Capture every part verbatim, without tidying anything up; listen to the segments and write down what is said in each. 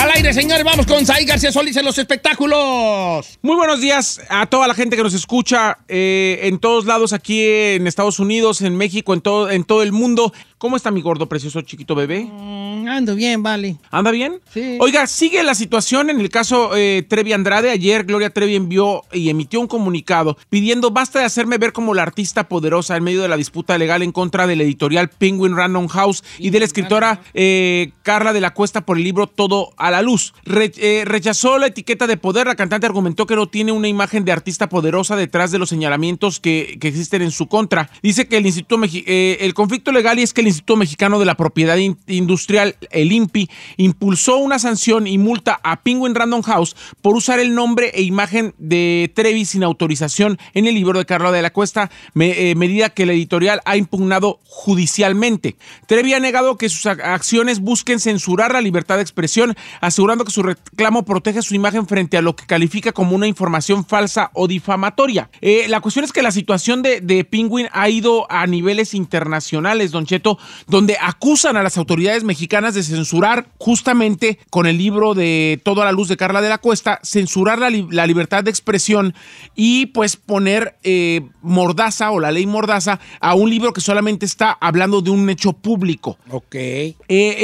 Al aire, señores, vamos con Saí García Solís en los espectáculos. Muy buenos días a toda la gente que nos escucha eh, en todos lados, aquí en Estados Unidos, en México, en todo, en todo el mundo. ¿Cómo está mi gordo, precioso, chiquito bebé? Mm, ando bien, vale. ¿Anda bien? Sí. Oiga, sigue la situación en el caso eh, Trevi Andrade. Ayer Gloria Trevi envió y emitió un comunicado pidiendo basta de hacerme ver como la artista poderosa en medio de la disputa legal en contra del editorial Penguin Random House y de la escritora eh, Carla de la Cuesta por el libro Todo a la Luz. Re, eh, rechazó la etiqueta de poder. La cantante argumentó que no tiene una imagen de artista poderosa detrás de los señalamientos que, que existen en su contra. Dice que el Instituto Mexi- eh, el conflicto legal y es que el Instituto Mexicano de la Propiedad Industrial, el I N P I, impulsó una sanción y multa a Penguin Random House por usar el nombre e imagen de Trevi sin autorización en el libro de Carla de la Cuesta, me, eh, medida que la editorial ha impugnado judicialmente. Trevi ha negado que sus acciones busquen censurar la libertad de expresión, asegurando que su reclamo protege su imagen frente a lo que califica como una información falsa o difamatoria. Eh, la cuestión es que la situación de, de Penguin ha ido a niveles internacionales, Don Cheto, donde acusan a las autoridades mexicanas de censurar justamente con el libro de Todo a la Luz de Carla de la Cuesta, censurar la, li- la libertad de expresión y pues poner eh, mordaza o la ley mordaza a un libro que solamente está hablando de un hecho público. Ok. Eh,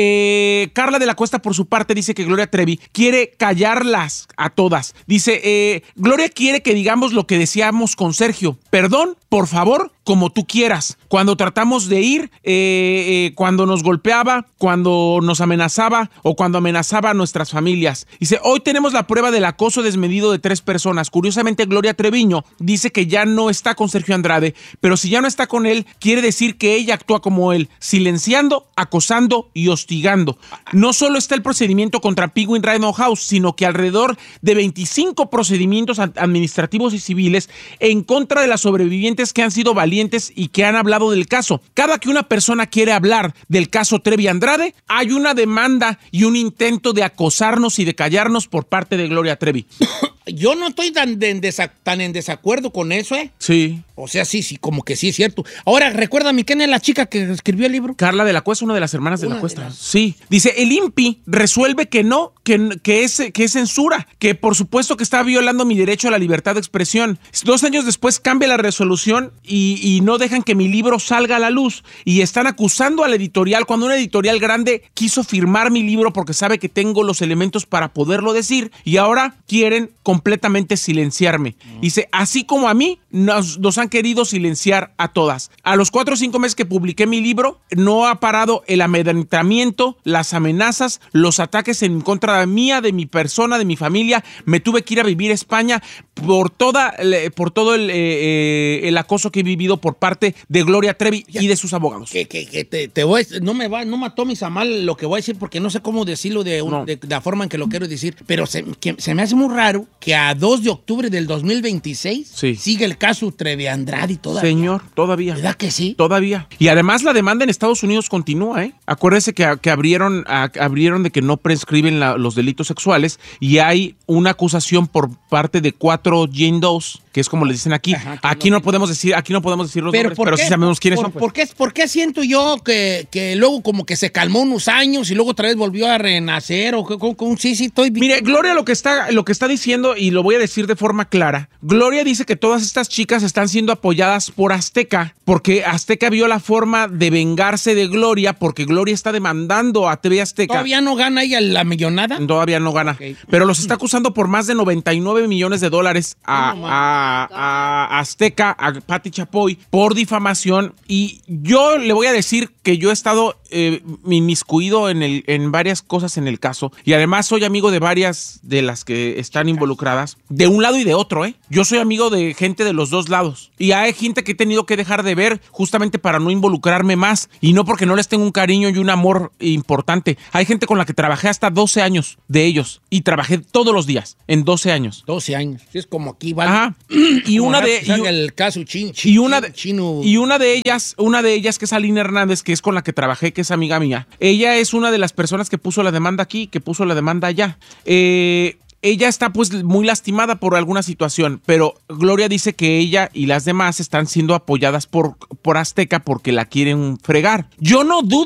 eh, Carla de la Cuesta, por su parte, dice que Gloria Trevi quiere callarlas a todas. Dice, eh, Gloria quiere que digamos lo que decíamos con Sergio. Perdón, por favor, como tú quieras. Cuando tratamos de ir, eh, eh, cuando nos golpeaba, cuando nos amenazaba o cuando amenazaba a nuestras familias. Dice, hoy tenemos la prueba del acoso desmedido de tres personas. Curiosamente, Gloria Treviño dice que ya no está con Sergio Andrade, pero si ya no está con él, quiere decir que ella actúa como él, silenciando, acosando y hostigando. No solo está el procedimiento contra Penguin Random House, sino que alrededor de veinticinco procedimientos administrativos y civiles en contra de las sobrevivientes que han sido valientes y que han hablado del caso. Cada que una persona quiere hablar del caso Trevi Andrade, hay una demanda y un intento de acosarnos y de callarnos por parte de Gloria Trevi. Yo no estoy tan, de en desa- tan en desacuerdo con eso, ¿eh? Sí. O sea, sí, sí, como que sí es cierto. Ahora, recuérdame, ¿quién es la chica que escribió el libro? Carla de la Cuesta, una de las hermanas de Una la Cuesta. de las- Sí. Dice, el I N P I resuelve que no, que, que, es, que es censura, que por supuesto que está violando mi derecho a la libertad de expresión. Dos años después cambia la resolución y, y no dejan que mi libro salga a la luz. Y están acusando a la editorial cuando una editorial grande quiso firmar mi libro porque sabe que tengo los elementos para poderlo decir y ahora quieren completamente silenciarme. Dice, así como a mí, nos, nos han querido silenciar a todas. A los cuatro o cinco meses que publiqué mi libro, no ha parado el amedrentamiento, las amenazas, los ataques en contra de mía, de mi persona, de mi familia. Me tuve que ir a vivir a España por, toda, por todo el, eh, el acoso que he vivido por parte de Gloria Trevi y de sus abogados. Que, que, que te, te voy a, no me va, no me tomes a mal lo que voy a decir porque no sé cómo decirlo de, un, No. de, de la forma en que lo quiero decir, pero se, que, se me hace muy raro que a dos de octubre del dos mil veintiséis Sí. sigue el caso Trevi Andrade y todavía. Señor, todavía. ¿Verdad que sí? Todavía. Y además la demanda en Estados Unidos continúa, ¿eh? Acuérdese que, que abrieron, a, abrieron de que no prescriben la, los delitos sexuales y hay una acusación por parte de cuatro Jane Does, que es como les dicen aquí. Ajá, que aquí no- no podemos decir, aquí no podemos decir los Pero, nombres, ¿por pero qué? sí sabemos quiénes ¿Por, son. Pues. ¿por, qué, ¿Por qué siento yo que, que luego como que se calmó unos años y luego otra vez volvió a renacer? O que- con, con- sí, sí, estoy... Mire, Gloria lo que está, lo que está diciendo, y lo voy a decir de forma clara, Gloria dice que todas estas chicas están siendo apoyadas por Azteca, porque Azteca vio la forma de vengarse de Gloria, porque Gloria está demandando a T V Azteca. ¿Todavía no gana ella la millonada? Todavía no gana. Ok. Pero los está acusando por más de noventa y nueve millones de dólares a, No, a- a Azteca, a Pati Chapoy, por difamación. Y yo le voy a decir que yo he estado eh, inmiscuido en, el, en varias cosas en el caso. Y además soy amigo de varias de las que están involucradas. De un lado y de otro, ¿eh? Yo soy amigo de gente de los dos lados. Y hay gente que he tenido que dejar de ver justamente para no involucrarme más. Y no porque no les tengo un cariño y un amor importante. Hay gente con la que trabajé hasta doce años de ellos. Y trabajé todos los días, en doce años. doce años. Es como aquí, ¿vale? Ajá. Y Como una rato de... salga y- el caso chin, y una, de, chino. y una de ellas, una de ellas que es Aline Hernández, que es con la que trabajé, que es amiga mía. Ella es una de las personas que puso la demanda aquí, que puso la demanda allá. Eh, ella está pues muy lastimada por alguna situación, pero Gloria dice que ella y las demás están siendo apoyadas por, por Azteca porque la quieren fregar. Yo no dudo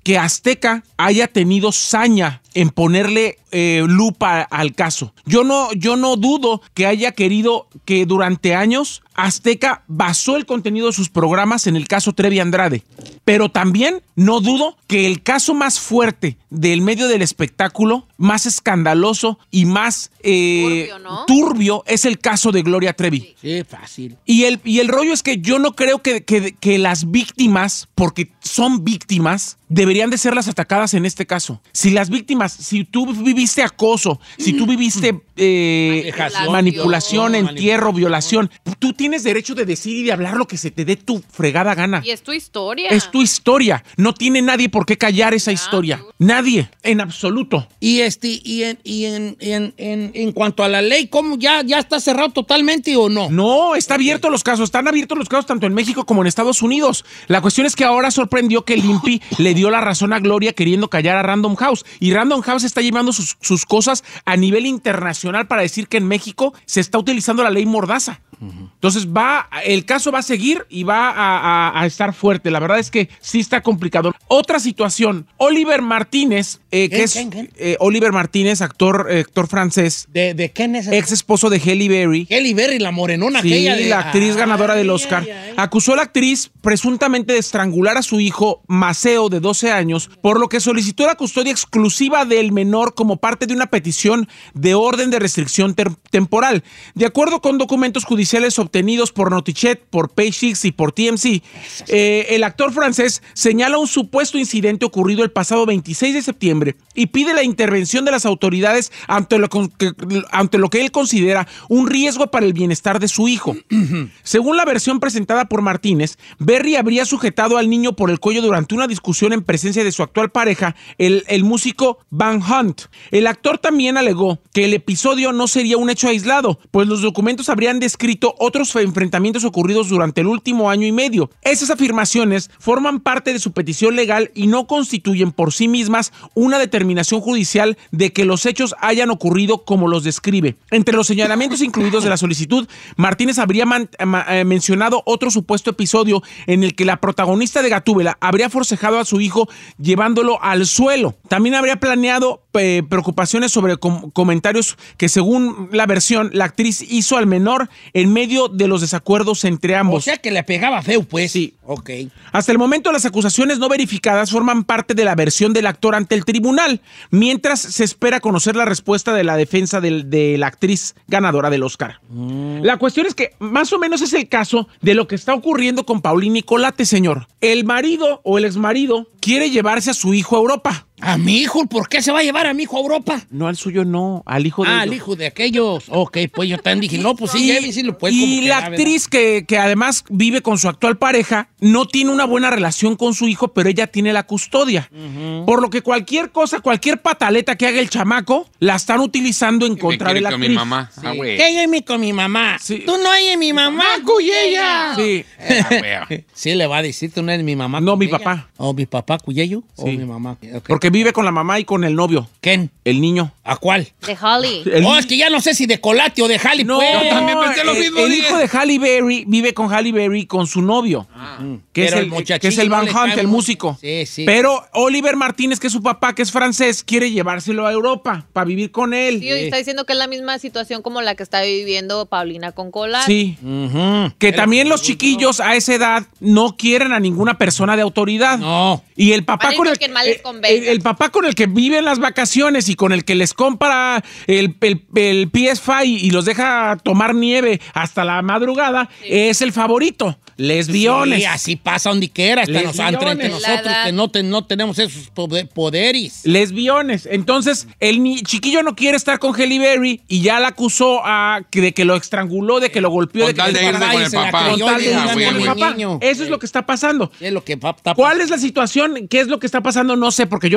que Azteca haya tenido saña en ponerle eh, lupa al caso. Yo no, yo no dudo que haya querido que durante años Azteca basó el contenido de sus programas en el caso Trevi Andrade. Pero también no dudo que el caso más fuerte del medio del espectáculo, más escandaloso y más eh, turbio, ¿no? turbio, es el caso de Gloria Trevi. Sí, fácil. Y el, y el rollo es que yo no creo que, que, que las víctimas, porque son víctimas, deberían de ser las atacadas en este caso. Si las víctimas, si tú viviste acoso, si tú viviste eh, manipulación, manipulación, entierro, violación, tú tienes derecho de decir y de hablar lo que se te dé tu fregada gana. Y es tu historia. Es tu historia. No tiene nadie por qué callar esa historia. Nadie, en absoluto. Y este, y en, y en, en, en, en cuanto a la ley, ¿cómo ya, ya está cerrado totalmente o no? No, está abierto los casos. Están abiertos los casos tanto en México como en Estados Unidos. La cuestión es que ahora sorprendió que el I N P I le dio la razón a Gloria queriendo callar a Random House. Y Random House está llevando sus, sus cosas a nivel internacional para decir que en México se está utilizando la ley Mordaza. Uh-huh. Entonces va, el caso va a seguir y va a, a, a estar fuerte. La verdad es que sí está complicado. Otra situación, Oliver Martínez, eh, que es ¿quién, quién? Eh, Oliver Martínez, actor, eh, actor francés. ¿De, de quién es? Ex esposo de Halle Berry. Halle Berry, la morenona sí, aquella. De... la actriz ay, ganadora del Oscar. Ay, ay. Acusó a la actriz presuntamente de estrangular a su hijo Maceo, de doce años, por lo que solicitó la custodia exclusiva del menor como parte de una petición de orden de restricción ter- temporal. De acuerdo con documentos judiciales obtenidos por Notichet, por Page Six y por T M C, eh, el actor francés señala un supuesto incidente ocurrido el pasado veintiséis de septiembre y pide la intervención de las autoridades ante lo que, ante lo que él considera un riesgo para el bienestar de su hijo. Según la versión presentada por Martínez, Berry habría sujetado al niño por el cuello durante una discusión en presencia de su actual pareja, el, el músico Van Hunt. El actor también alegó que el episodio no sería un hecho aislado, pues los documentos habrían descrito otros enfrentamientos ocurridos durante el último año y medio. Esas afirmaciones forman parte de su petición legal y no constituyen por sí mismas una determinación judicial de que los hechos hayan ocurrido como los describe. Entre los señalamientos incluidos de la solicitud, Martínez habría man, ma, eh, mencionado otro supuesto episodio en el que la protagonista de Gatúbela habría forcejado a su hijo llevándolo al suelo. También habría planeado eh, preocupaciones sobre com- comentarios que, según la versión, la actriz hizo al menor en medio de los desacuerdos entre ambos. O sea que le pegaba feo, pues. Sí. Ok. Hasta el momento, las acusaciones no verificadas forman parte de la versión del actor ante el tribunal, mientras se espera conocer la respuesta de la defensa de, de la actriz ganadora del Oscar. Mm. La cuestión es que más o menos es el caso de lo que está ocurriendo con Paulín Nicolate, señor. El marido o el exmarido quiere llevarse a su hijo a Europa. ¿A mi hijo? ¿Por qué se va a llevar a mi hijo a Europa? No, al suyo no, al hijo de Ah, ellos. al hijo de aquellos. Ok, pues yo también dije, no, pues sí, y, sí lo puede. Y la actriz que, que además vive con su actual pareja no tiene una buena relación con su hijo, pero ella tiene la custodia. Uh-huh. Por lo que cualquier cosa, cualquier pataleta que haga el chamaco, la están utilizando en contra de la actriz. Mi mamá. Sí. Ah, ¿qué es mi con mi mamá? Sí. Tú no eres mi mamá, Cuyella. Sí. Ah, sí, le va a decir, tú no eres mi mamá. No, mi papá. ¿O mi papá, Cuyello? Sí. ¿O mi mamá? Okay. Porque vive con la mamá y con el novio. ¿Quién? El niño. ¿A cuál? De Holly. El... Oh, es que ya no sé si de Colate o de Halle. No, pues. yo también pensé lo mismo. El, el hijo de Halle Berry vive con Halle Berry con su novio. Ah. Que, es el, el que es el Van Hunt, el músico. Sí, sí. Pero Oliver Martínez, que es su papá, que es francés, quiere llevárselo a Europa para vivir con él. Sí, está diciendo que es la misma situación como la que está viviendo Paulina con Colate. Sí. Uh-huh. Que Pero también los chiquillos a esa edad no quieren a ninguna persona de autoridad. No. Y el papá Vale, con el, el, el, el papá con el que vive en las vacaciones y con el que les compra el, el, el P S cinco y los deja tomar nieve hasta la madrugada, sí. Es el favorito. Lesbiones. Sí, así pasa donde quiera, hasta nos, entre, entre nosotros que no, te, no tenemos esos poderes. Lesbiones. Entonces, el ni, chiquillo no quiere estar con Halle Berry y ya la acusó a, de que lo estranguló, de que lo golpeó, con de que de irse con el papá. Con tal de irse con el papá. Eso es lo que está pasando. Es lo que está ¿Cuál es la situación? ¿Qué es lo que está pasando? No sé, porque yo no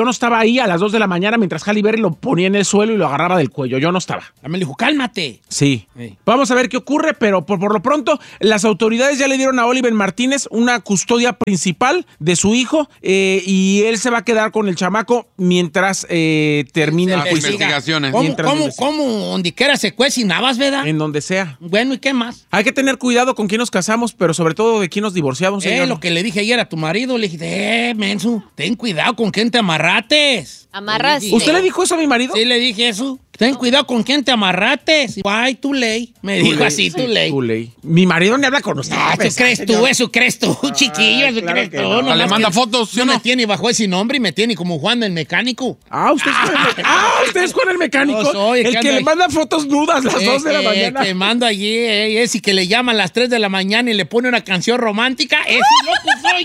no estaba ahí a las dos de la mañana mientras Halle Berry lo ponía en el suelo y lo agarraba del cuello. Yo no estaba. Me dijo, cálmate. Sí. Sí. Vamos a ver qué ocurre, pero por, por lo pronto las autoridades ya le dieron a Oliver Martínez una custodia principal de su hijo eh, y él se va a quedar con el chamaco mientras eh, termina Las el juicio. investigaciones. ¿Cómo, Mientras cómo, investiga. cómo, donde quiera se cuece y navas, verdad? En donde sea. Bueno, ¿y qué más? Hay que tener cuidado con quién nos casamos, pero sobre todo de quién nos divorciamos, señor. Eh, lo que le dije ayer a tu marido, le dije, eh, menso, ten cuidado con quién te amarrates. Amarras. Le dije, ¿Usted le dijo eso a mi marido? Sí, le dije eso. Ten cuidado con quién te amarrates. Ay, tu ley. Me dijo Tuley, así, sí, tu ley. Tuley. Mi marido ni habla con usted. Ah, eso pues, crees tú, señor. eso crees tú, chiquillo, eso claro crees que tú. no. nomás Le manda que fotos, ¿sí No o no? me tiene bajo ese nombre y me tiene como Juan el mecánico. Ah, usted es Juan el mecánico. Ah, usted es Juan el mecánico. No soy, el que que anda le ahí. manda fotos nudas las Eh, dos de la que- mañana. Que mando allí, eh, ese que le llama a las tres de la mañana y le pone una canción romántica. Ese loco soy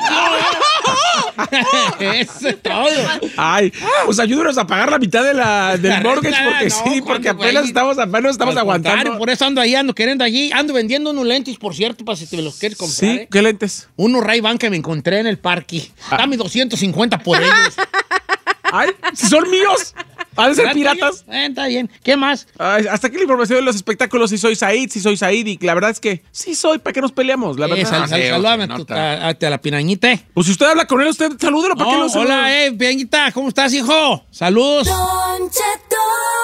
yo. Eso es todo. Ay, pues ayúdenos a pagar la mitad de la, del La mortgage, renta, porque no, sí, porque ¿cuándo, apenas güey? estamos, apenas estamos Al aguantando. contrario, por eso ando ahí, ando queriendo allí. Ando vendiendo unos lentes, por cierto, para si te los quieres comprar. Sí, ¿eh? ¿qué lentes? Unos Ray-Ban que me encontré en el parque. Ah. Dame doscientos cincuenta por ellos. Ay, si son míos. ¿Han de ser ¿Verdad, piratas? Toño? Eh, está bien. ¿Qué más? Ay, hasta aquí la información de los espectáculos. Si soy Said, si soy Said. Y la verdad es que sí soy. ¿Para qué nos peleamos? La Eh, verdad. sal, sal, sí, salúdame se a, tu- nota. a- a- a la pirañita. eh. Pues si usted habla con él, usted salúdelo. ¿Para qué Oh, lo saluda? hola, eh, pirañita. ¿Cómo estás, hijo? Saludos. Don Cheto.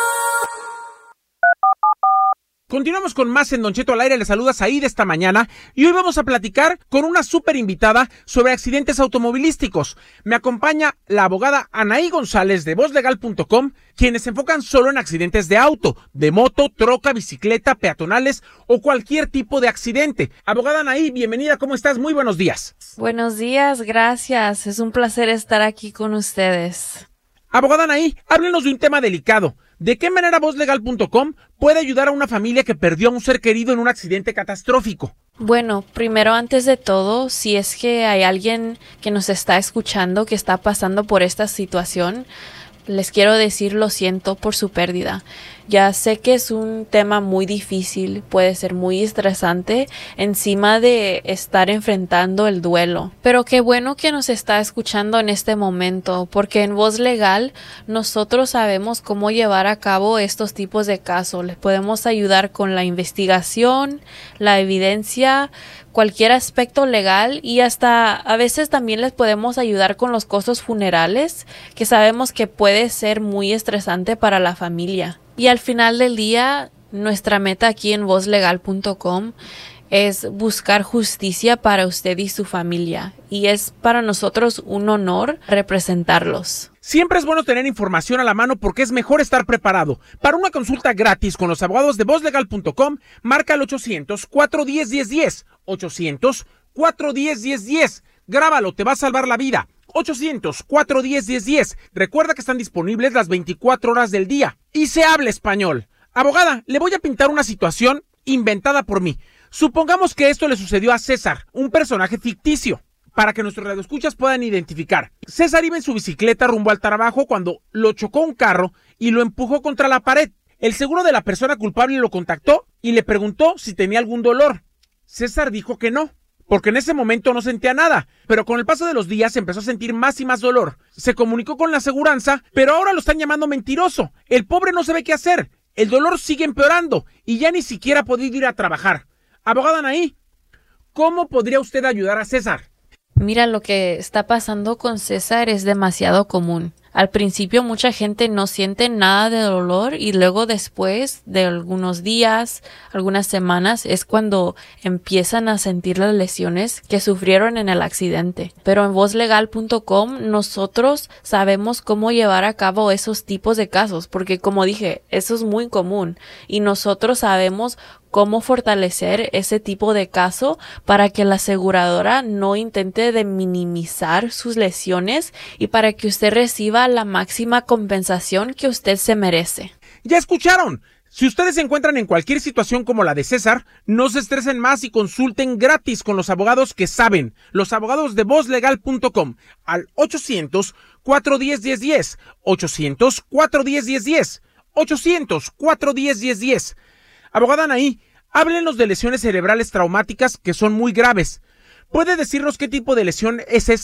Continuamos con más en Don Cheto al aire. Le saluda Said esta mañana y hoy vamos a platicar con una súper invitada sobre accidentes automovilísticos. Me acompaña la abogada Anaí González de voz legal punto com, quienes se enfocan solo en accidentes de auto, de moto, troca, bicicleta, peatonales o cualquier tipo de accidente. Abogada Anaí, bienvenida, ¿cómo estás? Muy buenos días. Buenos días, gracias. Es un placer estar aquí con ustedes. Abogada Anaí, háblenos de un tema delicado. ¿De qué manera voz legal punto com puede ayudar a una familia que perdió a un ser querido en un accidente catastrófico? Bueno, primero, antes de todo, si es que hay alguien que nos está escuchando que está pasando por esta situación, les quiero decir lo siento por su pérdida. Ya sé que es un tema muy difícil, puede ser muy estresante encima de estar enfrentando el duelo. Pero qué bueno que nos está escuchando en este momento, porque en Voz Legal nosotros sabemos cómo llevar a cabo estos tipos de casos. Les podemos ayudar con la investigación, la evidencia, cualquier aspecto legal y hasta a veces también les podemos ayudar con los costos funerales, que sabemos que puede ser muy estresante para la familia. Y al final del día, nuestra meta aquí en voz legal punto com es buscar justicia para usted y su familia. Y es para nosotros un honor representarlos. Siempre es bueno tener información a la mano porque es mejor estar preparado. Para una consulta gratis con los abogados de voz legal punto com, marca el ochocientos, cuatro uno cero, uno cero uno cero. ochocientos, cuatro uno cero, uno cero uno cero. Grábalo, te va a salvar la vida. ochocientos, cuatro uno cero, uno cero uno cero. Recuerda que están disponibles las veinticuatro horas del día. Y se habla español. Abogada, le voy a pintar una situación inventada por mí. Supongamos que esto le sucedió a César, un personaje ficticio, para que nuestros radioescuchas puedan identificar. César iba en su bicicleta rumbo al trabajo cuando lo chocó un carro y lo empujó contra la pared. El seguro de la persona culpable lo contactó y le preguntó si tenía algún dolor. César dijo que no, porque en ese momento no sentía nada, pero con el paso de los días empezó a sentir más y más dolor. Se comunicó con la aseguranza, pero ahora lo están llamando mentiroso. El pobre no sabe qué hacer. El dolor sigue empeorando y ya ni siquiera ha podido ir a trabajar. Abogada Anaí, ¿cómo podría usted ayudar a César? Mira, lo que está pasando con César es demasiado común. Al principio mucha gente no siente nada de dolor y luego después de algunos días, algunas semanas, es cuando empiezan a sentir las lesiones que sufrieron en el accidente. Pero en voz legal punto com nosotros sabemos cómo llevar a cabo esos tipos de casos, porque como dije, eso es muy común y nosotros sabemos cómo fortalecer ese tipo de caso para que la aseguradora no intente de minimizar sus lesiones y para que usted reciba la máxima compensación que usted se merece. Ya escucharon. Si ustedes se encuentran en cualquier situación como la de César, no se estresen más y consulten gratis con los abogados que saben, los abogados de voz legal punto com al ochocientos, cuatro uno cero, uno cero uno cero, ochocientos, cuatro uno cero, uno cero uno cero, ochocientos, cuatro uno cero, uno cero uno cero. Abogada Anaí, háblenos de lesiones cerebrales traumáticas que son muy graves. ¿Puede decirnos qué tipo de lesión es esta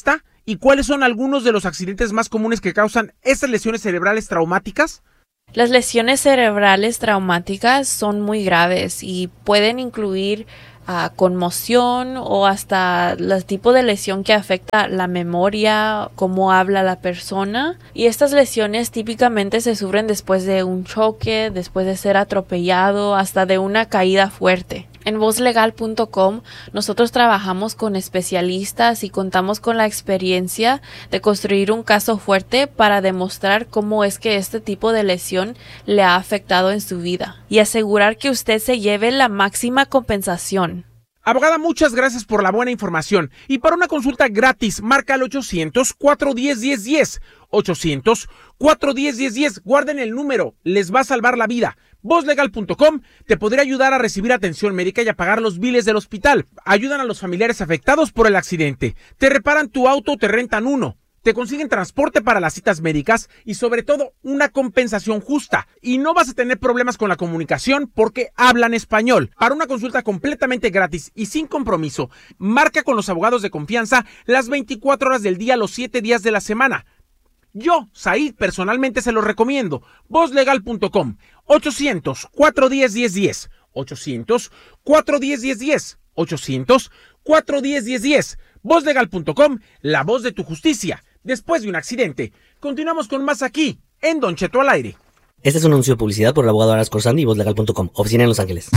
¿Y cuáles son algunos de los accidentes más comunes que causan estas lesiones cerebrales traumáticas? Las lesiones cerebrales traumáticas son muy graves y pueden incluir uh, conmoción o hasta el tipo de lesión que afecta la memoria, cómo habla la persona. Y estas lesiones típicamente se sufren después de un choque, después de ser atropellado, hasta de una caída fuerte. En voz legal punto com nosotros trabajamos con especialistas y contamos con la experiencia de construir un caso fuerte para demostrar cómo es que este tipo de lesión le ha afectado en su vida y asegurar que usted se lleve la máxima compensación. Abogada, muchas gracias por la buena información. Y para una consulta gratis, marca al ochocientos, cuatro uno cero, uno cero uno cero. ochocientos, cuatro uno cero, uno cero uno cero. Guarden el número, les va a salvar la vida. voz legal punto com te podría ayudar a recibir atención médica y a pagar los biles del hospital. Ayudan a los familiares afectados por el accidente. Te reparan tu auto o te rentan uno. Te consiguen transporte para las citas médicas y sobre todo una compensación justa. Y no vas a tener problemas con la comunicación porque hablan español. Para una consulta completamente gratis y sin compromiso, marca con los abogados de confianza las veinticuatro horas del día, los siete días de la semana. Yo, Said, personalmente se los recomiendo. voz legal punto com, ochocientos, cuatro uno cero, uno cero uno cero. ochocientos, cuatro uno cero, uno cero uno cero. ochocientos, cuatro uno cero, uno cero uno cero. voz legal punto com, la voz de tu justicia. Después de un accidente. Continuamos con más aquí, en Don Cheto al aire. Este es un anuncio de publicidad por el abogado Aras Corsandi y voz legal punto com, oficina en Los Ángeles.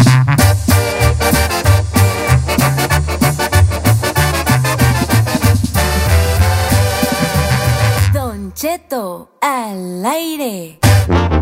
Don Cheto al aire.